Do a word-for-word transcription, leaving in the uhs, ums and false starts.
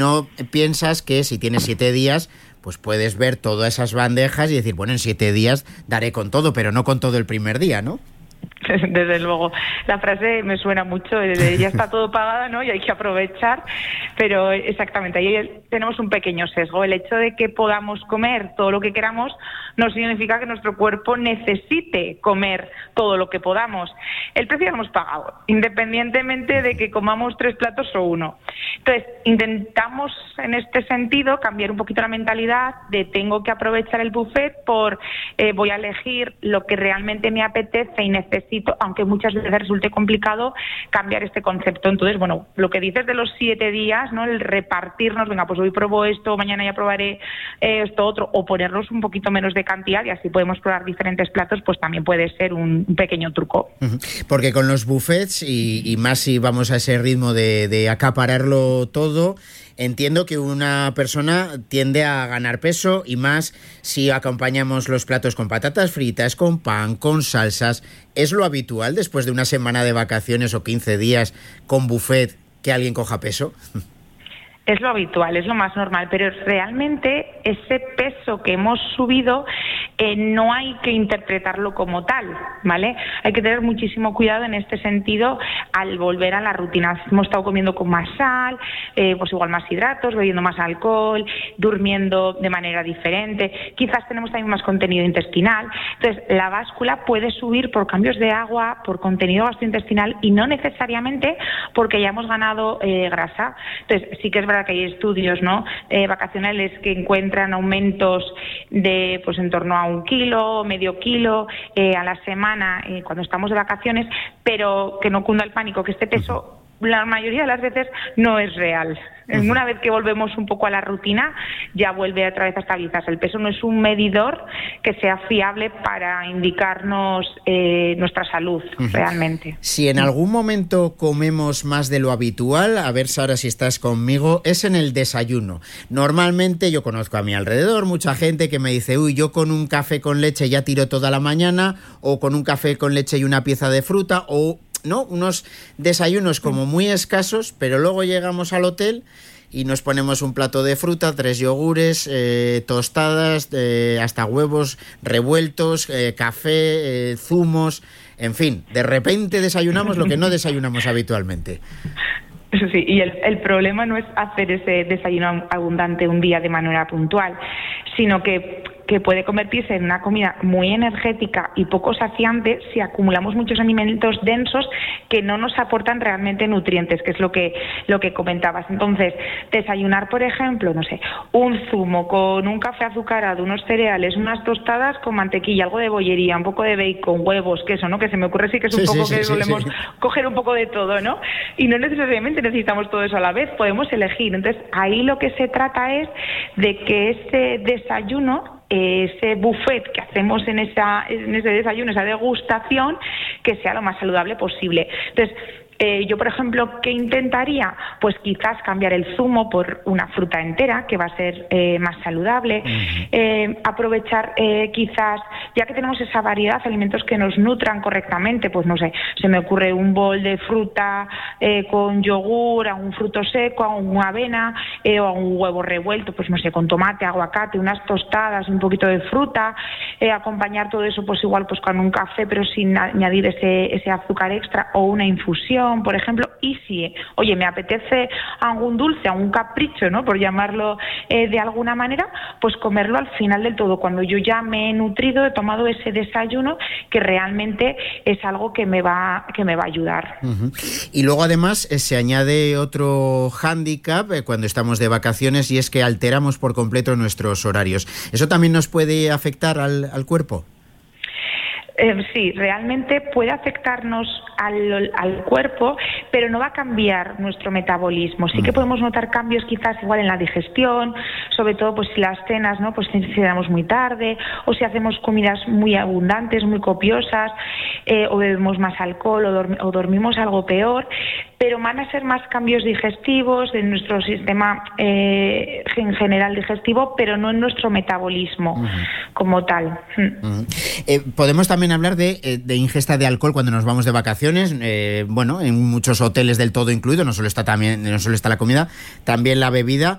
No piensas que si tienes siete días, pues puedes ver todas esas bandejas y decir, bueno, en siete días daré con todo, pero no con todo el primer día, ¿no? Desde luego, la frase me suena mucho, de ya está todo pagado, ¿no? Y hay que aprovechar, pero exactamente, ahí tenemos un pequeño sesgo. El hecho de que podamos comer todo lo que queramos no significa que nuestro cuerpo necesite comer todo lo que podamos. El precio lo hemos pagado, independientemente de que comamos tres platos o uno. Entonces, intentamos en este sentido cambiar un poquito la mentalidad de tengo que aprovechar el buffet por eh, voy a elegir lo que realmente me apetece y necesito, aunque muchas veces resulte complicado cambiar este concepto. Entonces, bueno, lo que dices de los siete días, ¿no? El repartirnos, venga, pues hoy pruebo esto, mañana ya probaré eh, esto otro, o ponernos un poquito menos de cantidad y así podemos probar diferentes platos, pues también puede ser un, un pequeño truco. Porque con los buffets, y, y más si vamos a ese ritmo de, de acapararlo todo, entiendo que una persona tiende a ganar peso, y más si acompañamos los platos con patatas fritas, con pan, con salsas. ¿Es lo habitual después de una semana de vacaciones o quince días con buffet que alguien coja peso? Es lo habitual, es lo más normal, pero realmente ese peso que hemos subido eh, no hay que interpretarlo como tal, ¿vale? Hay que tener muchísimo cuidado en este sentido al volver a la rutina. Hemos estado comiendo con más sal, eh, pues igual más hidratos, bebiendo más alcohol, durmiendo de manera diferente, quizás tenemos también más contenido intestinal. Entonces, la báscula puede subir por cambios de agua, por contenido gastrointestinal y no necesariamente porque hayamos ganado eh, grasa. Entonces, sí que es verdad que hay estudios, ¿no? Eh, vacacionales que encuentran aumentos de pues en torno a un kilo, medio kilo eh, a la semana eh, cuando estamos de vacaciones, pero que no cunda el pánico, que este peso la mayoría de las veces no es real. Uh-huh. Una vez que volvemos un poco a la rutina, ya vuelve otra vez a estabilizarse. El peso no es un medidor que sea fiable para indicarnos eh, nuestra salud, uh-huh, realmente. Si en algún momento comemos más de lo habitual, a ver, Sara, si estás conmigo, es en el desayuno. Normalmente yo conozco a mi alrededor mucha gente que me dice, uy, yo con un café con leche ya tiro toda la mañana, o con un café con leche y una pieza de fruta, o... ¿no? Unos desayunos como muy escasos, pero luego llegamos al hotel y nos ponemos un plato de fruta, tres yogures, eh, tostadas, eh, hasta huevos revueltos, eh, café, eh, zumos, en fin, de repente desayunamos lo que no desayunamos habitualmente. Sí, y el, el problema no es hacer ese desayuno abundante un día de manera puntual, sino que que puede convertirse en una comida muy energética y poco saciante si acumulamos muchos alimentos densos que no nos aportan realmente nutrientes, que es lo que lo que comentabas. Entonces, desayunar, por ejemplo, no sé, un zumo con un café azucarado, unos cereales, unas tostadas con mantequilla, algo de bollería, un poco de bacon, huevos, queso, ¿no? Que se me ocurre sí que es un sí, poco sí, que sí, solemos sí, sí. coger un poco de todo, ¿no? Y no necesariamente necesitamos todo eso a la vez, podemos elegir. Entonces, ahí lo que se trata es de que ese desayuno, ese buffet que hacemos en, esa, en ese desayuno, esa degustación, que sea lo más saludable posible. Entonces, eh, yo, por ejemplo, ¿qué intentaría? Pues quizás cambiar el zumo por una fruta entera, que va a ser eh, más saludable. Uh-huh. Eh, aprovechar eh, quizás, ya que tenemos esa variedad de alimentos que nos nutran correctamente, pues no sé, se me ocurre un bol de fruta eh, con yogur, a un fruto seco, a una avena, eh, o a un huevo revuelto, pues no sé, con tomate, aguacate, unas tostadas, un poquito de fruta, eh, acompañar todo eso pues igual pues con un café, pero sin añadir ese, ese azúcar extra, o una infusión, por ejemplo. Y si, oye, me apetece algún dulce, algún capricho, ¿no?, por llamarlo eh, de alguna manera, pues comerlo al final del todo, cuando yo ya me he nutrido, he tomado ese desayuno que realmente es algo que me va, que me va a ayudar. Uh-huh. Y luego además eh, se añade otro hándicap eh, cuando estamos de vacaciones, y es que alteramos por completo nuestros horarios. ¿Eso también nos puede afectar al, al cuerpo? Eh, sí, realmente puede afectarnos al, al cuerpo, pero no va a cambiar nuestro metabolismo. Sí que podemos notar cambios quizás igual en la digestión, sobre todo pues si las cenas, ¿no?, pues si cenamos muy tarde, o si hacemos comidas muy abundantes, muy copiosas, eh, o bebemos más alcohol, o, dorm- o dormimos algo peor. pero van a ser más cambios digestivos en nuestro sistema eh, en general digestivo, pero no en nuestro metabolismo uh-huh. como tal. Uh-huh. Eh, podemos también hablar de, de ingesta de alcohol cuando nos vamos de vacaciones, eh, bueno, en muchos hoteles del todo incluido, no solo está también, no solo está la comida, también la bebida.